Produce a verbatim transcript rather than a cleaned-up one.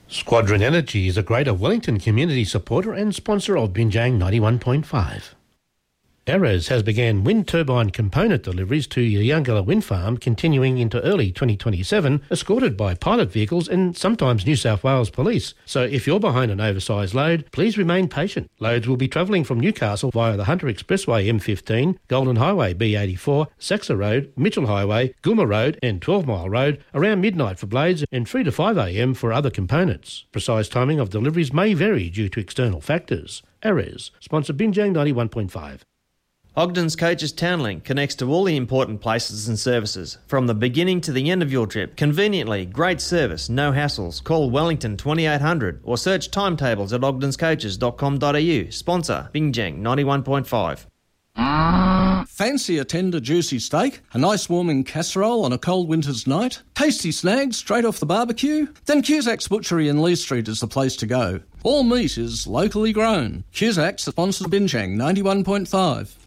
Squadron Energy is a Greater Wellington community supporter and sponsor of Binjang ninety-one point five. Erez has began wind turbine component deliveries to Yangala Wind Farm continuing into early twenty twenty-seven, escorted by pilot vehicles and sometimes New South Wales Police. So if you're behind an oversized load, please remain patient. Loads will be travelling from Newcastle via the Hunter Expressway M fifteen, Golden Highway B eighty-four, Saxa Road, Mitchell Highway, Goomba Road and twelve mile Road around midnight for blades and three to five a m for other components. Precise timing of deliveries may vary due to external factors. Erez, sponsor Binjang ninety-one point five. Ogden's Coaches Townlink connects to all the important places and services. From the beginning to the end of your trip, conveniently, great service, no hassles. Call Wellington twenty-eight hundred or search timetables at ogdens coaches dot com dot a u. Sponsor Binjang ninety-one point five. Fancy a tender, juicy steak? A nice warming casserole on a cold winter's night? Tasty snags straight off the barbecue? Then Cusac's Butchery in Lee Street is the place to go. All meat is locally grown. Cusac's sponsors Binjang ninety-one point five.